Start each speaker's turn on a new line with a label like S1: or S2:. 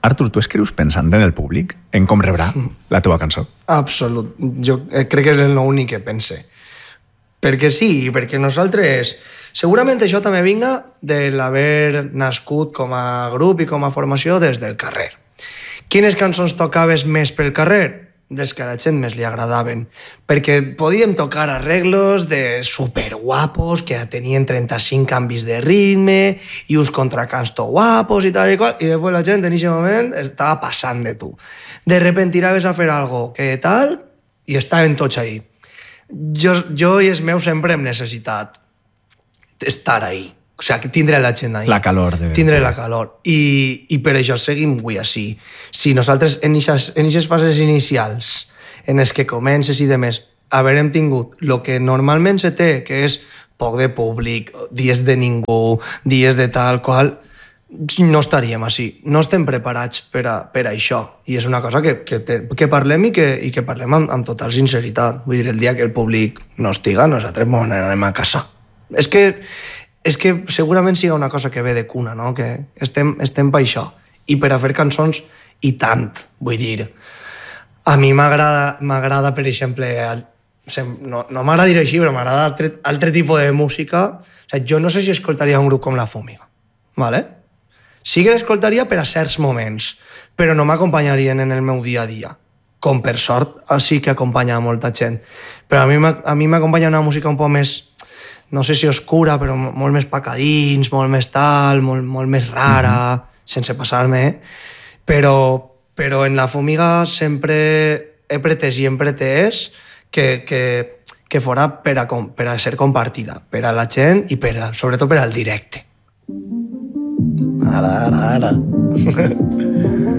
S1: Artur, tu escrius pensant en el públic? En com rebrà la teva cançó?
S2: Absolut. Jo crec que és l'únic que pense. Perquè sí, perquè nosaltres... Segurament això també vinga de l'haver nascut com a grup i com a formació des del carrer. Quines cançons tocaves més pel carrer? Des que a la gent més li agradaven, perquè podíem tocar arreglos de superguapos que tenien 35 canvis de ritme i uns contracants to guapos i tal i qual, i després la gent en aquest moment estava passant de tu. De repente tiraves a fer algo que tal i estaven tots ahí. Jo i els meus sempre hem necessitat estar ahí. O sigui, tindre la gent ahí.
S1: La calor.
S2: Tindre la calor. I per això seguim avui així. Si nosaltres en aquestes fases inicials, en les que comences i demés, haverem tingut el que normalment se té, que és poc de públic, dies de ningú, dies de tal qual, no estaríem així. No estem preparats per a això. I és una cosa que parlem i que parlem amb total sinceritat. Vull dir, el dia que el públic no estiga, nosaltres ens anem a casa. És que segurament siga una cosa que ve de cuna, no? Que estem per això. I per a fer cançons, i tant. Vull dir, a mi m'agrada per exemple, no m'agrada dir així, però m'agrada altre tipus de música. O sigui, jo no sé si escoltaria un grup com La Fúmiga, ¿vale? Sí que l'escoltaria per a certs moments, però no m'acompanyarien en el meu dia a dia. Com per sort, sí que acompanya molta gent. Però a mi m'acompanya una música un poc més... no sé si oscura, però molt més pacadins, molt més tal, molt més rara, sense passar-me, però en La Fúmiga sempre he pretès i hem pretès que fora per a ser compartida, per a la gent i sobretot per al directe. Ara.